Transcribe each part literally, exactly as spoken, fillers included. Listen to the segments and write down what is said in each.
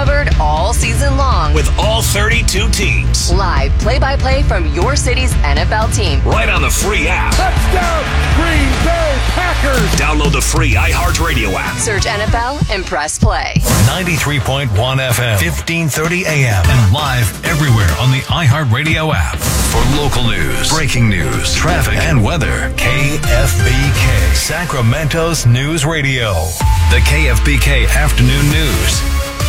covered all season long. With all thirty-two teams. Live play-by-play from your city's N F L team. Right on the free app. Touchdown, Green Bay Packers. Download the free iHeartRadio app. Search N F L and press play. ninety-three point one F M, fifteen thirty A M, and live everywhere on the iHeartRadio app. For local news, breaking news, traffic, and weather, K F B K, Sacramento's News Radio. The K F B K Afternoon News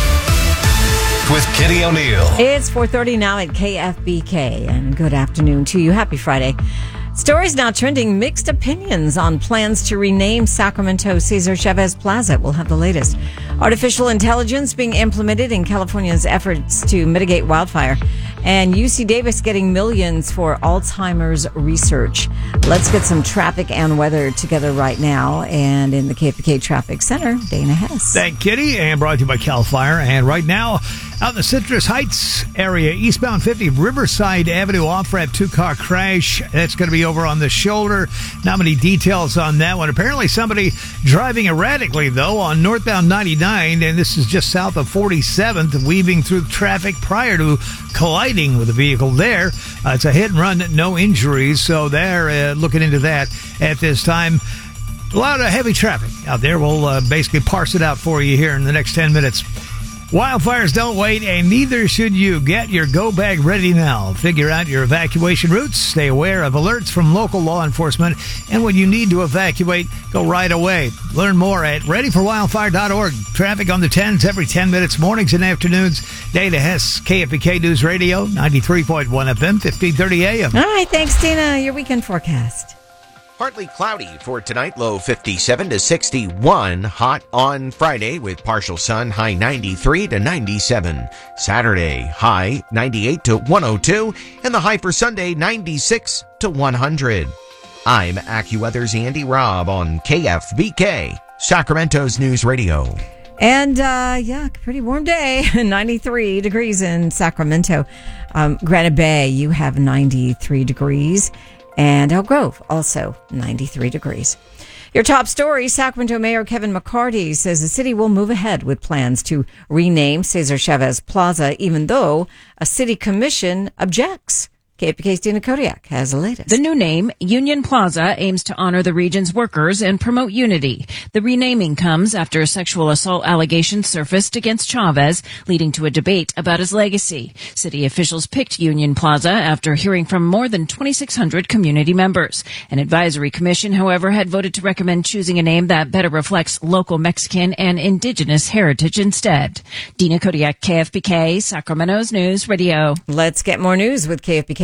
with Kitty O'Neill. It's four thirty now at K F B K, and good afternoon to you. Happy Friday. Stories now trending, mixed opinions on plans to rename Sacramento Cesar Chavez Plaza. We'll have the latest. Artificial intelligence being implemented in California's efforts to mitigate wildfire. And U C Davis getting millions for Alzheimer's research. Let's get some traffic and weather together right now. And in the K F B K Traffic Center, Dana Hess. Thank Kitty, and brought to you by CAL FIRE. And right now, out in the Citrus Heights area, eastbound fifty, Riverside Avenue off-ramp, two-car crash. That's going to be over on the shoulder. Not many details on that one. Apparently somebody driving erratically, though, on northbound ninety-nine, and this is just south of forty-seventh, weaving through traffic prior to colliding with a vehicle there. Uh, it's a hit and run, no injuries, so they're uh, looking into that at this time. A lot of heavy traffic out there. We'll uh, basically parse it out for you here in the next ten minutes. Wildfires don't wait, and neither should you. Get your go bag ready now. Figure out your evacuation routes. Stay aware of alerts from local law enforcement. And when you need to evacuate, go right away. Learn more at ready for wildfire dot org. Traffic on the tens every ten minutes, mornings and afternoons. Dana Hess, K F B K News Radio, ninety-three point one F M, fifteen thirty A M. All right, thanks, Dina. Your weekend forecast. Partly cloudy for tonight, low fifty-seven to sixty-one. Hot on Friday with partial sun, high ninety-three to ninety-seven. Saturday, high ninety-eight to one oh two. And the high for Sunday, ninety-six to one hundred. I'm AccuWeather's Andy Robb on K F B K, Sacramento's News Radio. And, uh, yeah, pretty warm day. ninety-three degrees in Sacramento. Um, Granite Bay, you have ninety-three degrees. And Elk Grove, also ninety-three degrees. Your top story, Sacramento Mayor Kevin McCarty says the city will move ahead with plans to rename Cesar Chavez Plaza, even though a city commission objects. K F B K's Dina Kodiak has the latest. The new name, Union Plaza, aims to honor the region's workers and promote unity. The renaming comes after sexual assault allegations surfaced against Chavez, leading to a debate about his legacy. City officials picked Union Plaza after hearing from more than twenty-six hundred community members. An advisory commission, however, had voted to recommend choosing a name that better reflects local Mexican and indigenous heritage instead. Dina Kodiak, K F B K, Sacramento's News Radio. Let's get more news with K F B K